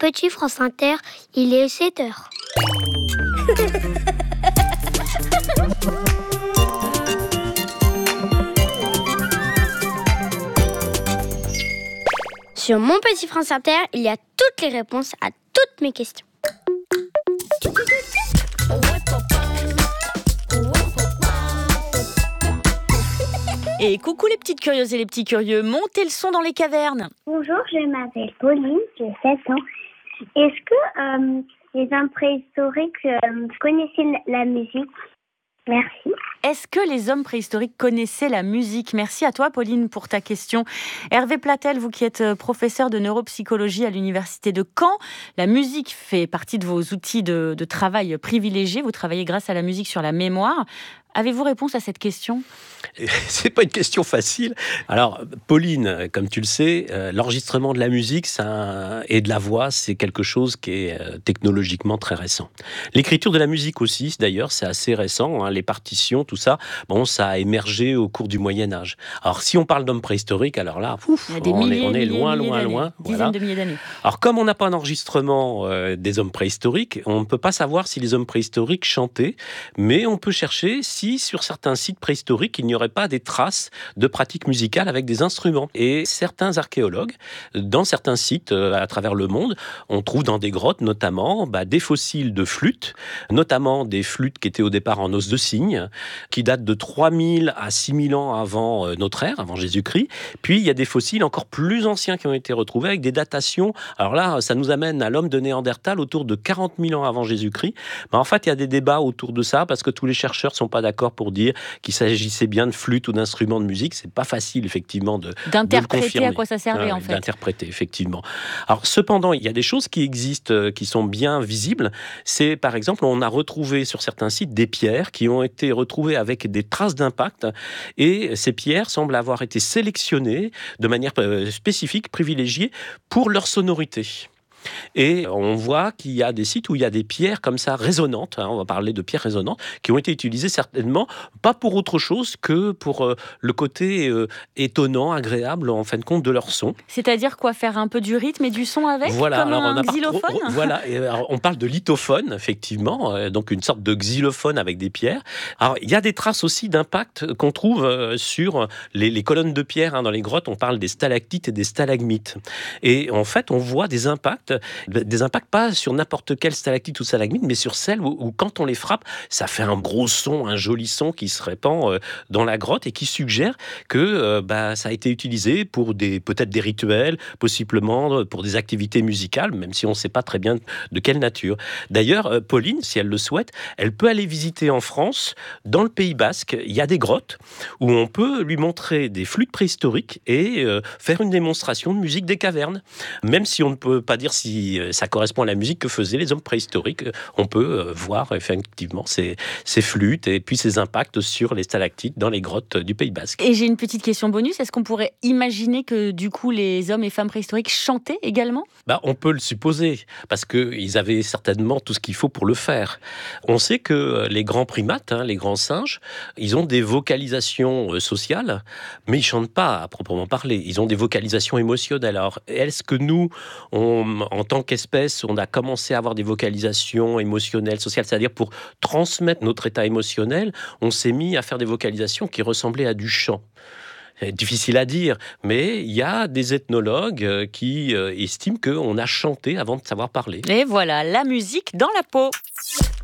Petit France Inter, il est 7h. Sur mon Petit France Inter, il y a toutes les réponses à toutes mes questions. Et coucou les petites curieuses et les petits curieux, montez le son dans les cavernes. Bonjour, je m'appelle Pauline, j'ai 7 ans. Est-ce que les hommes préhistoriques connaissaient la musique ? Merci. Est-ce que les hommes préhistoriques connaissaient la musique ? Merci à toi, Pauline, pour ta question. Hervé Platel, vous qui êtes professeur de neuropsychologie à l'université de Caen, la musique fait partie de vos outils de travail privilégiés. Vous travaillez grâce à la musique sur la mémoire. Avez-vous réponse à cette question ? C'est pas une question facile. Alors, Pauline, comme tu le sais, l'enregistrement de la musique et de la voix, c'est quelque chose qui est technologiquement très récent. L'écriture de la musique aussi, d'ailleurs, c'est assez récent. Les partitions, tout ça, ça a émergé au cours du Moyen-Âge. Alors, si on parle d'hommes préhistoriques, alors là, on est loin. Dizaines de milliers d'années. Alors, comme on n'a pas d'enregistrement des hommes préhistoriques, on ne peut pas savoir si les hommes préhistoriques chantaient, mais on peut chercher si sur certains sites préhistoriques, il n'y aurait pas des traces de pratiques musicales avec des instruments. Et certains archéologues, dans certains sites à travers le monde, on trouve dans des grottes notamment des fossiles de flûtes, notamment des flûtes qui étaient au départ en os de cygne, qui datent de 3000 à 6000 ans avant notre ère, avant Jésus-Christ. Puis il y a des fossiles encore plus anciens qui ont été retrouvés avec des datations. Alors là, ça nous amène à l'homme de Néandertal autour de 40 000 ans avant Jésus-Christ. Mais en fait, il y a des débats autour de ça parce que tous les chercheurs ne sont pas d'accord pour dire qu'il s'agissait bien de flûte ou d'instruments de musique. C'est pas facile, effectivement, d'interpréter à quoi ça servait, en fait. D'interpréter, effectivement. Alors, cependant, il y a des choses qui existent, qui sont bien visibles. C'est, par exemple, on a retrouvé sur certains sites des pierres qui ont été retrouvées avec des traces d'impact. Et ces pierres semblent avoir été sélectionnées de manière spécifique, privilégiée, pour leur sonorité. Et on voit qu'il y a des sites où il y a des pierres comme ça résonantes, on va parler de pierres résonantes, qui ont été utilisées certainement pas pour autre chose que pour le côté étonnant, agréable en fin de compte de leur son. C'est-à-dire quoi, faire un peu du rythme et du son avec, voilà, comme un xylophone ? Voilà, et alors, on parle de lithophone, effectivement, donc une sorte de xylophone avec des pierres. Alors il y a des traces aussi d'impact qu'on trouve sur les colonnes de pierre, dans les grottes, on parle des stalactites et des stalagmites. Et en fait, on voit des impacts pas sur n'importe quelle stalactite ou stalagmite, mais sur celles où quand on les frappe, ça fait un gros son, un joli son qui se répand dans la grotte et qui suggère que ça a été utilisé pour peut-être des rituels, possiblement pour des activités musicales, même si on ne sait pas très bien de quelle nature. D'ailleurs, Pauline, si elle le souhaite, elle peut aller visiter en France, dans le Pays Basque, il y a des grottes où on peut lui montrer des flûtes préhistoriques et faire une démonstration de musique des cavernes. Même si on ne peut pas dire si ça correspond à la musique que faisaient les hommes préhistoriques, on peut voir effectivement ces flûtes et puis ces impacts sur les stalactites dans les grottes du Pays Basque. Et j'ai une petite question bonus, est-ce qu'on pourrait imaginer que du coup les hommes et femmes préhistoriques chantaient également ? On peut le supposer, parce qu'ils avaient certainement tout ce qu'il faut pour le faire. On sait que les grands primates, les grands singes, ils ont des vocalisations sociales, mais ils ne chantent pas à proprement parler. Ils ont des vocalisations émotionnelles. Alors, est-ce que nous, en tant qu'espèce, on a commencé à avoir des vocalisations émotionnelles, sociales, c'est-à-dire pour transmettre notre état émotionnel, on s'est mis à faire des vocalisations qui ressemblaient à du chant. C'est difficile à dire, mais il y a des ethnologues qui estiment qu'on a chanté avant de savoir parler. Et voilà, la musique dans la peau.